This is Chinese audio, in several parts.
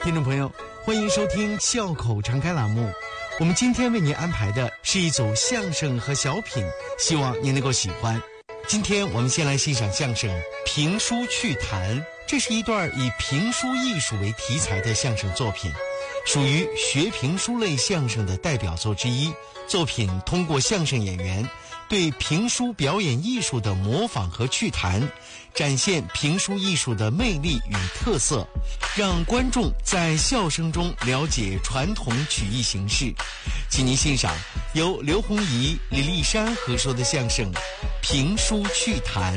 听众朋友，欢迎收听笑口常开栏目。我们今天为您安排的是一组相声和小品，希望您能够喜欢。今天我们先来欣赏相声《评书趣谈》，这是一段以评书艺术为题材的相声作品，属于学评书类相声的代表作之一。作品通过相声演员对评书表演艺术的模仿和趣谈，展现评书艺术的魅力与特色，让观众在笑声中了解传统曲艺形式。请您欣赏由刘洪怡、李丽珊合说的相声《评书趣谈》。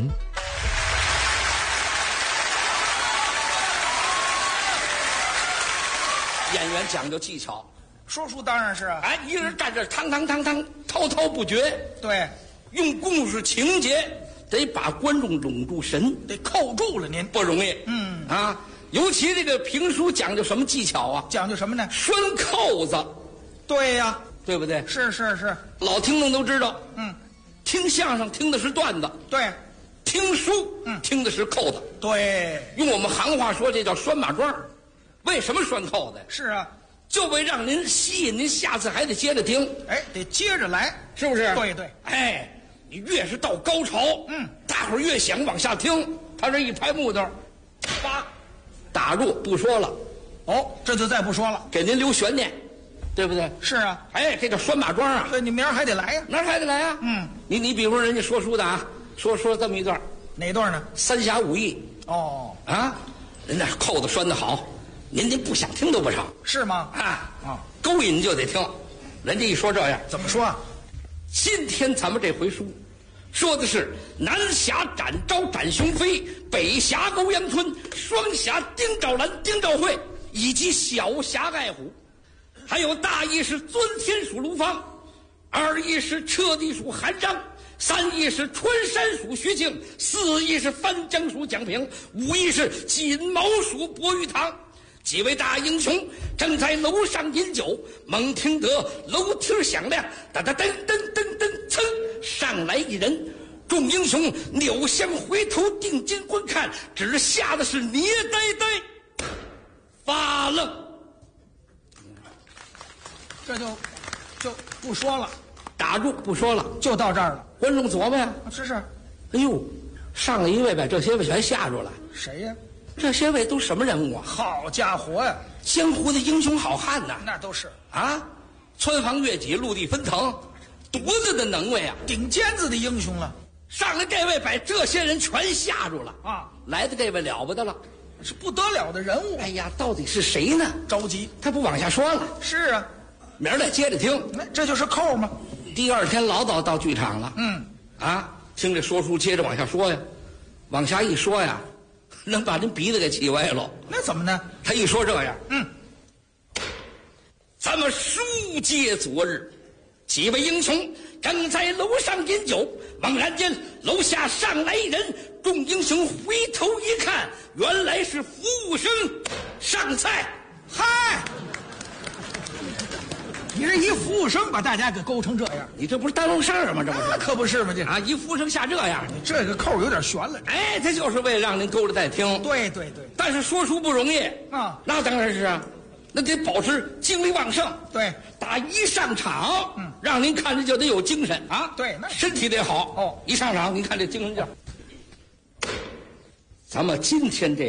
演员讲究技巧， 说书当然是啊。 哎，一个人站这汤汤汤汤，滔滔不绝。 对， 用故事情节得把观众拢住神， 得扣住了您， 不容易。尤其这个评书讲究什么技巧啊？ 讲究什么呢？ 拴扣子。 对呀， 对不对？ 是是是， 老听众都知道。听相声听的是段子， 对， 听书听的是扣子。 对， 用我们行话说，这叫拴马桩。为什么拴扣子？ 是啊， 就为让您吸引您下次还得接着听。 哎，得接着来， 是不是？ 对对， 哎，你越是到高潮，大伙儿越想往下听。他这一拍木头，叭，打住，不说了。 哦，这就再不说了， 给您留悬念，对不对？ 是啊， 哎，这叫拴马桩啊。 对，你明儿还得来呀， 哪儿还得来啊？你比如说人家说书的啊，说这么一段， 哪段呢？ 三侠五义。 哦啊，人家扣子拴得好，您不想听都不成。 是吗？ 勾引就得听。人家一说这样， 怎么说啊？ 今天咱们这回书说的是南侠展昭展雄飞，北侠欧阳春，双侠丁兆兰丁兆慧，以及小侠爱虎，还有大义是尊天属卢芳，二义是彻地属韩章，三义是春山属徐庆，四义是翻江属蒋平，五义是锦毛属博玉堂。几位大英雄正在楼上饮酒，猛听得楼梯响亮，哒哒噔噔噔噔，噌，上来一人。众英雄扭向回头定睛观看，只吓得是捏呆呆发愣。 这就不说了， 打住，不说了， 就到这儿了。 观众琢磨呀， 是。 哎呦，上来一位把这些位全吓住了。 谁呀？ 这些位都什么人物啊？ 好家伙呀， 江湖的英雄好汉呐！ 那都是啊，穿房越脊，陆地分腾，多大的能耐啊！ 顶尖子的英雄了。 上来这位把这些人全吓住了啊！ 来的这位了不得了， 是不得了的人物。 哎呀，到底是谁呢？ 着急， 他不往下说了。 是啊， 明儿再接着听。 那这就是扣吗？ 第二天老早到剧场了。听这说书，接着往下说呀，往下一说呀，能把您鼻子给气歪了。 那怎么呢？ 他一说这样，咱们书接昨日，几位英雄正在楼上饮酒，猛然间楼下上来一人，众英雄回头一看，原来是服务生上菜。 嗨，你这一服务生把大家给勾成这样， 你这不是耽误事儿吗？这不是？ 那可不是吗？这啊，一服务生下这样， 你这个扣有点悬了。 哎，他就是为了让您勾着再听。 对对对， 但是说书不容易啊， 那当然是啊，那得保持精力旺盛。 对， 打一上场，让您看着就得有精神啊。 对，那身体得好哦。 一上场，您看这精神劲儿。咱们今天这